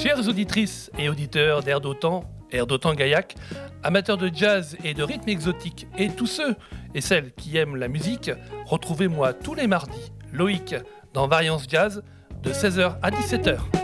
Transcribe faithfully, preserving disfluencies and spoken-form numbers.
Chères auditrices et auditeurs d'Air d'Otan, Air d'Otan Gaillac, amateurs de jazz et de rythme exotique, et tous ceux et celles qui aiment la musique, retrouvez-moi tous les mardis, Loïc, dans Variance Jazz, de seize heures à dix-sept heures.